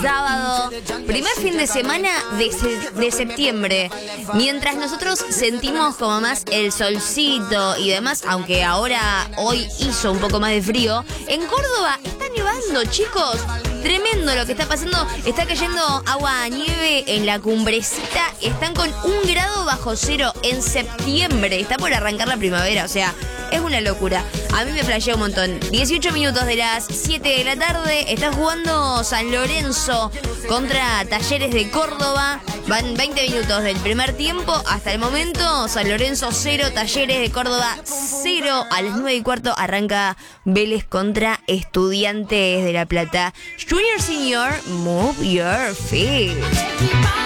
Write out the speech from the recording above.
sábado, primer fin de semana de septiembre. Mientras nosotros sentimos como más el solcito y demás, aunque hoy hizo un poco más de frío, en Córdoba está nevando, chicos. Tremendo lo que está pasando. Está cayendo agua, nieve en la cumbrecita. Están con 1 grado bajo cero en septiembre. Está por arrancar la primavera, o sea, es una locura. A mí me flashea un montón. 18 minutos de las 7 de la tarde. Está jugando San Lorenzo contra Talleres de Córdoba. Van 20 minutos del primer tiempo. Hasta el momento, San Lorenzo 0, Talleres de Córdoba 0. A las 9:15 arranca Vélez contra Estudiantes de La Plata. Junior Senior, move your feet.